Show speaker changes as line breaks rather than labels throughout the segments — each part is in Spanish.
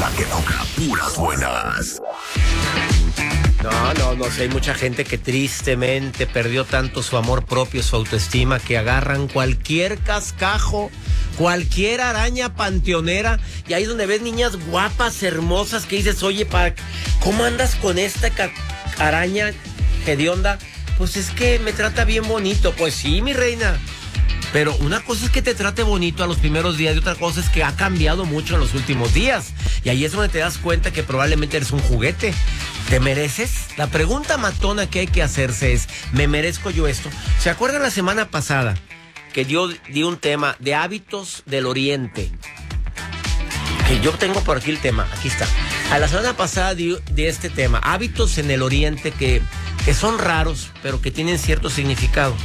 La que toca puras buenas.
No sé, hay mucha gente que tristemente perdió tanto su amor propio, su autoestima, que agarran cualquier cascajo, cualquier araña panteonera, y ahí es donde ves niñas guapas, hermosas, que dices, oye, ¿cómo andas con esta araña hedionda? Pues es que me trata bien bonito. Pues sí, mi reina. Pero una cosa es que te trate bonito a los primeros días y otra cosa es que ha cambiado mucho en los últimos días. Y ahí es donde te das cuenta que probablemente eres un juguete. ¿Te mereces? La pregunta matona que hay que hacerse es, ¿me merezco yo esto? ¿Se acuerdan la semana pasada que yo di un tema de hábitos del Oriente? Que yo tengo por aquí el tema, aquí está. A la semana pasada di este tema, hábitos en el Oriente que son raros, pero que tienen cierto significado.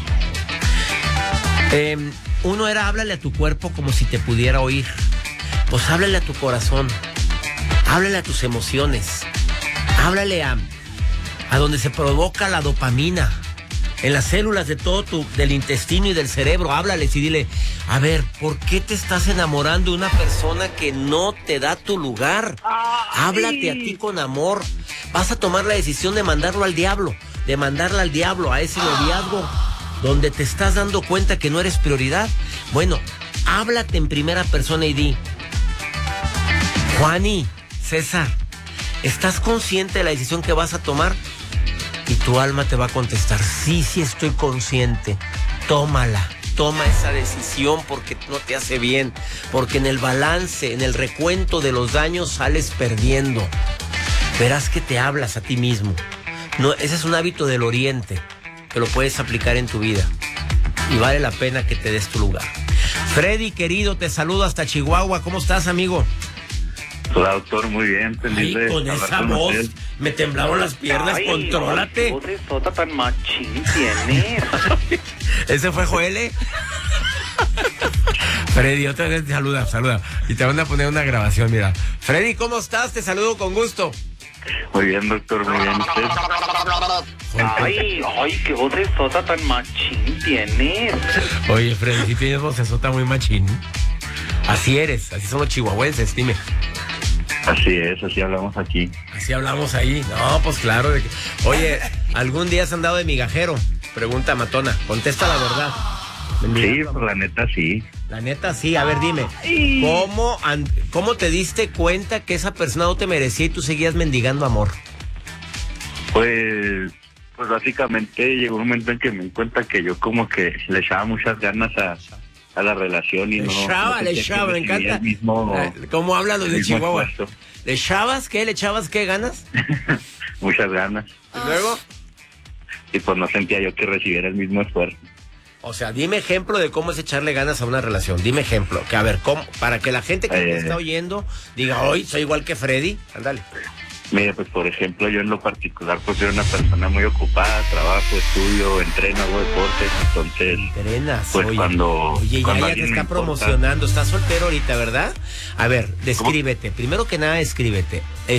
Uno era, háblale a tu cuerpo como si te pudiera oír. Pues háblale a tu corazón, háblale a tus emociones, háblale a donde se provoca la dopamina, en las células de del intestino y del cerebro. Háblales y dile, a ver, ¿por qué te estás enamorando de una persona que no te da tu lugar? Háblate a ti con amor. Vas a tomar la decisión de mandarlo al diablo, de mandarla al diablo, a ese noviazgo donde te estás dando cuenta que no eres prioridad. Bueno, háblate en primera persona y di, Juani, César, ¿estás consciente de la decisión que vas a tomar? Y tu alma te va a contestar, sí estoy consciente. Tómala, toma esa decisión porque no te hace bien, porque en el balance, en el recuento de los daños sales perdiendo. Verás que te hablas a ti mismo. No, ese es un hábito del Oriente que lo puedes aplicar en tu vida y vale la pena que te des tu lugar. Freddy, querido, te saludo hasta Chihuahua. ¿Cómo estás, amigo?
Hola, doctor, muy bien.
Ay, con esa voz me temblaron las piernas. Ay, contrólate.
¿Qué voz de sota tan machín tienes?
¿Ese fue Joel? Freddy, otra vez te saluda. Y te van a poner una grabación, mira. Freddy, ¿cómo estás? Te saludo con gusto.
Muy bien, doctor, muy bien. ¿Usted? Ay, qué voz de sota tan machín tienes.
Oye, Freddy, si tienes voz de sota muy machín. Así eres, así son los chihuahuenses, dime.
Así es, así hablamos aquí.
Así hablamos ahí. No, pues claro. Oye, ¿algún día has andado de migajero? Pregunta matona, contesta la verdad.
Sí, pues la neta sí.
La neta sí, a ver, dime, ¿cómo te diste cuenta que esa persona no te merecía y tú seguías mendigando amor?
Pues básicamente llegó un momento en que me di cuenta que yo como que le echaba muchas ganas a la relación y
le echaba, me encanta. ¿Cómo hablan los de Chihuahua? ¿Le echabas qué? ¿Le echabas qué ganas?
Muchas ganas.
¿Y luego?
Y pues no sentía yo que recibiera el mismo esfuerzo.
O sea, dime ejemplo de cómo es echarle ganas a una relación. Dime ejemplo. Que a ver, ¿cómo? Para que la gente que me está oyendo diga, hoy soy igual que Freddy. Ándale.
Mire, pues por ejemplo, yo en lo particular, pues soy una persona muy ocupada, trabajo, estudio, entreno, hago deportes, entonces...
Entrenas,
pues
oye.
Cuando
ya te está promocionando, estás soltero ahorita, ¿verdad? A ver, descríbete. ¿Cómo? Primero que nada, descríbete.